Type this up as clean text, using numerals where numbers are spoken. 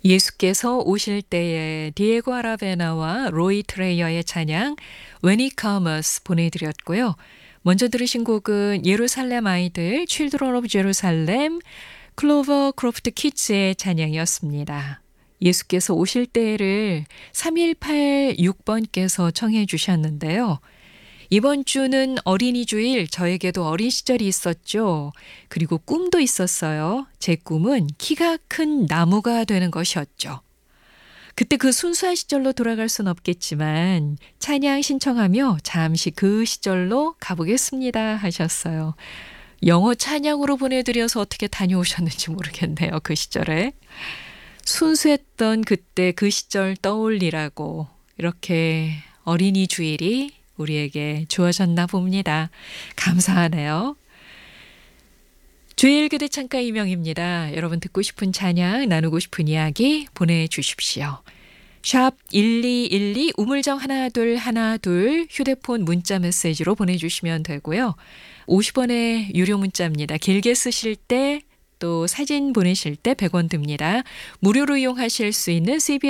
예수께서 오실 때에 디에고 아라베나와 로이 트레이어의 찬양 When He Comes 보내드렸고요. 먼저 들으신 곡은 예루살렘 아이들 Children of Jerusalem 클로버 크로프트 키즈의 찬양이었습니다. 예수께서 오실 때를 3186번께서 청해 주셨는데요. 이번 주는 어린이 주일, 저에게도 어린 시절이 있었죠. 그리고 꿈도 있었어요. 제 꿈은 키가 큰 나무가 되는 것이었죠. 그때 그 순수한 시절로 돌아갈 순 없겠지만 찬양 신청하며 잠시 그 시절로 가보겠습니다 하셨어요. 영어 찬양으로 보내드려서 어떻게 다녀오셨는지 모르겠네요. 그 시절에. 순수했던 그때 그 시절 떠올리라고 이렇게 어린이 주일이 우리에게 주어졌나 봅니다. 감사하네요. 주일 교대 창가 이명입니다. 여러분 듣고 싶은 찬양, 나누고 싶은 이야기 보내주십시오. 샵 1212 우물정 1212 휴대폰 문자 메시지로 보내주시면 되고요. 50원의 유료 문자입니다. 길게 쓰실 때 또 사진 보내실 때 100원 듭니다. 무료로 이용하실 수 있는 CBS